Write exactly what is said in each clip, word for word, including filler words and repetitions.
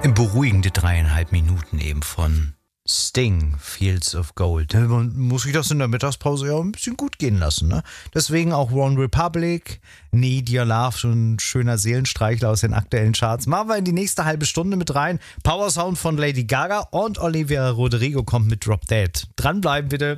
Beruhigende dreieinhalb Minuten eben von Sting, Fields of Gold. Man muss sich das in der Mittagspause ja ein bisschen gut gehen lassen, ne? Deswegen auch One Republic, Need Your Love, schon ein schöner Seelenstreichler aus den aktuellen Charts. Machen wir in die nächste halbe Stunde mit rein. Power Sound von Lady Gaga und Olivia Rodrigo kommt mit Drop Dead. Dranbleiben bitte.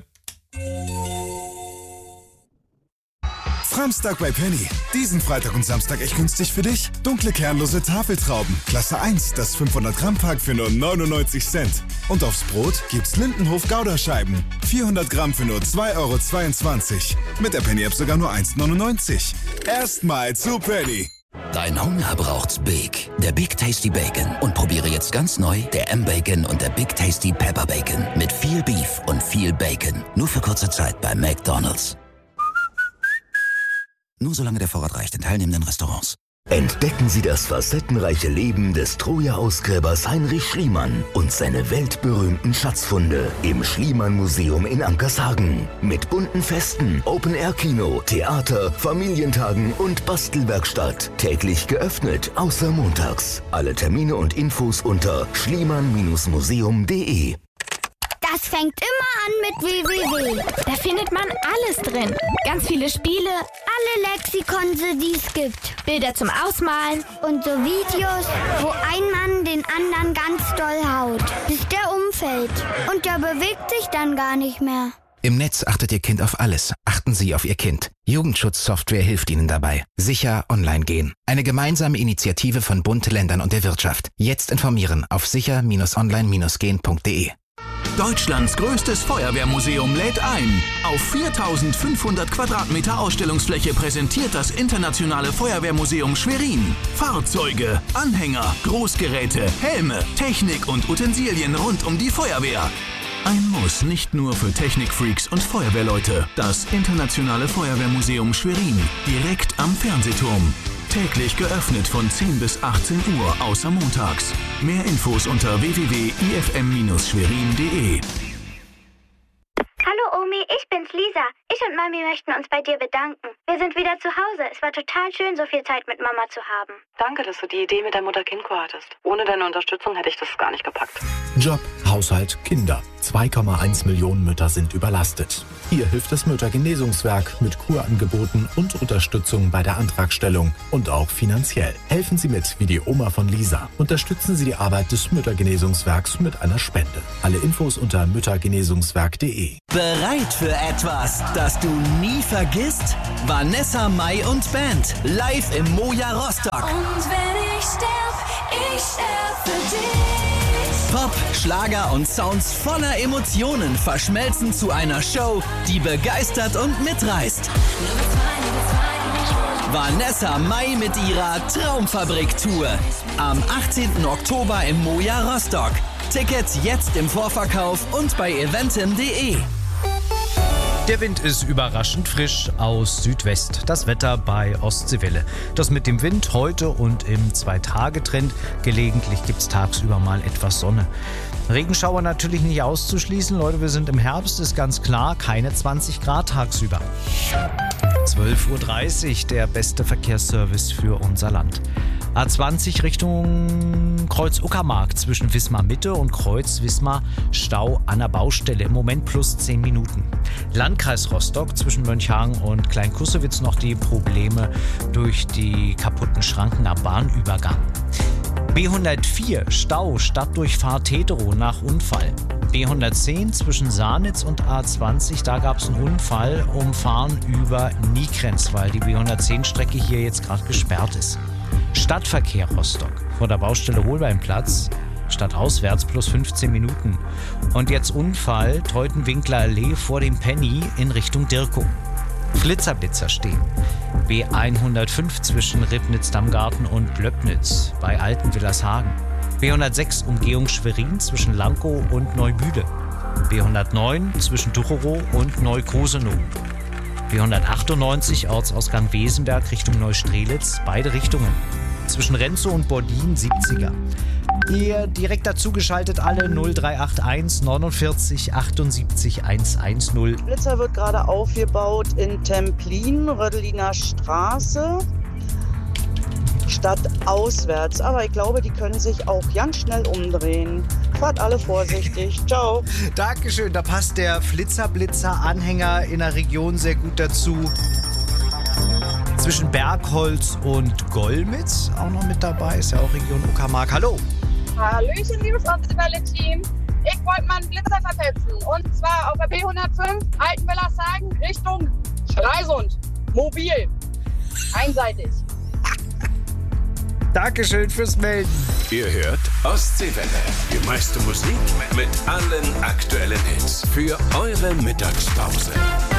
Samstag bei Penny. Diesen Freitag und Samstag echt günstig für dich. Dunkle kernlose Tafeltrauben. Klasse eins, das fünfhundert Gramm Pack für nur neunundneunzig Cent. Und aufs Brot gibt's Lindenhof Gouda-Scheiben. vierhundert Gramm für nur zwei Euro zweiundzwanzig. Mit der Penny-App sogar nur eins neunundneunzig. Erstmal zu Penny. Dein Hunger braucht's Big. Der Big Tasty Bacon. Und probiere jetzt ganz neu der M-Bacon und der Big Tasty Pepper Bacon. Mit viel Beef und viel Bacon. Nur für kurze Zeit bei McDonald's. Nur solange der Vorrat reicht in teilnehmenden Restaurants. Entdecken Sie das facettenreiche Leben des Troja-Ausgräbers Heinrich Schliemann und seine weltberühmten Schatzfunde im Schliemann-Museum in Ankershagen. Mit bunten Festen, Open-Air-Kino, Theater, Familientagen und Bastelwerkstatt. Täglich geöffnet, außer montags. Alle Termine und Infos unter schliemann museum punkt de. Das fängt immer an mit www. Da findet man alles drin. Ganz viele Spiele, alle Lexikonse, die es gibt. Bilder zum Ausmalen und so Videos, wo ein Mann den anderen ganz doll haut, bis der umfällt. Und der bewegt sich dann gar nicht mehr. Im Netz achtet Ihr Kind auf alles. Achten Sie auf Ihr Kind. Jugendschutzsoftware hilft Ihnen dabei. Sicher online gehen. Eine gemeinsame Initiative von Bund, Ländern und der Wirtschaft. Jetzt informieren auf sicher online gehen punkt de. Deutschlands größtes Feuerwehrmuseum lädt ein. Auf viertausendfünfhundert Quadratmeter Ausstellungsfläche präsentiert das Internationale Feuerwehrmuseum Schwerin Fahrzeuge, Anhänger, Großgeräte, Helme, Technik und Utensilien rund um die Feuerwehr. Ein Muss nicht nur für Technikfreaks und Feuerwehrleute. Das Internationale Feuerwehrmuseum Schwerin, direkt am Fernsehturm. Täglich geöffnet von zehn bis achtzehn Uhr, außer montags. Mehr Infos unter w w w punkt i f m schwerin punkt de. Hallo Omi, ich bin's Lisa. Ich und Mami möchten uns bei dir bedanken. Wir sind wieder zu Hause. Es war total schön, so viel Zeit mit Mama zu haben. Danke, dass du die Idee mit der Mutter-Kind-Kur hattest. Ohne deine Unterstützung hätte ich das gar nicht gepackt. Job, Haushalt, Kinder. zwei Komma eins Millionen Mütter sind überlastet. Hier hilft das Müttergenesungswerk mit Kurangeboten und Unterstützung bei der Antragstellung und auch finanziell. Helfen Sie mit wie die Oma von Lisa. Unterstützen Sie die Arbeit des Müttergenesungswerks mit einer Spende. Alle Infos unter müttergenesungswerk punkt de. Bereit für etwas, das du nie vergisst? Vanessa Mai und Band live im Moja Rostock. Und wenn ich sterb, ich sterb für dich. Pop, Schlager und Sounds voller Emotionen verschmelzen zu einer Show, die begeistert und mitreißt. Vanessa Mai mit ihrer Traumfabrik-Tour. Am achtzehnten Oktober im Moja Rostock. Tickets jetzt im Vorverkauf und bei eventim punkt de. Der Wind ist überraschend frisch aus Südwest. Das Wetter bei Ostseewelle. Das mit dem Wind heute und im Zwei-Tage-Trend. Gelegentlich gibt es tagsüber mal etwas Sonne. Regenschauer natürlich nicht auszuschließen. Leute, wir sind im Herbst, ist ganz klar. Keine zwanzig Grad tagsüber. zwölf Uhr dreißig, der beste Verkehrsservice für unser Land. A zwanzig Richtung Kreuz-Uckermark zwischen Wismar-Mitte und Kreuz-Wismar Stau an der Baustelle. Im Moment plus zehn Minuten. Landkreis Rostock zwischen Mönchhagen und Klein-Kussewitz noch die Probleme durch die kaputten Schranken am Bahnübergang. B hundertvier Stau Stadtdurchfahrt Teterow nach Unfall. B hundertzehn zwischen Sahnitz und A zwanzig, da gab es einen Unfall, umfahren über Niekrenz, weil die B hundertzehn Strecke hier jetzt gerade gesperrt ist. Stadtverkehr Rostock vor der Baustelle Holbeinplatz, stadtauswärts plus fünfzehn Minuten. Und jetzt Unfall, Teutenwinkler Allee vor dem Penny in Richtung Dirkow. Flitzerblitzer stehen. B hundertfünf zwischen Ribnitz-Dammgarten und Blöppnitz bei Altenwillershagen. B hundertsechs Umgehung Schwerin zwischen Lankow und Neubüde. B hundertneun zwischen Ducherow und Neukrusenow. B hundertachtundneunzig Ortsausgang Wesenberg Richtung Neustrelitz, beide Richtungen. Zwischen Renzow und Bordin siebziger. Ihr direkt dazu geschaltet alle null drei acht eins neunundvierzig achtundsiebzig hundertzehn. Blitzer wird gerade aufgebaut in Templin, Rödeliner Straße. statt auswärts. Aber ich glaube, die können sich auch ganz schnell umdrehen. Fahrt alle vorsichtig. Ciao. Dankeschön, da passt der Flitzer-Blitzer-Anhänger in der Region sehr gut dazu. Zwischen Bergholz und Golmitz auch noch mit dabei, ist ja auch Region Uckermark. Hallo. Hallöchen, liebes Ostwelle-Team. Ich wollte mal einen Blitzer versetzen. Und zwar auf der B hundertfünf, Altenwellershagen, Richtung Stralsund. Mobil. Einseitig. Dankeschön fürs Melden. Ihr hört Ostseewelle. Die meiste Musik mit allen aktuellen Hits für eure Mittagspause.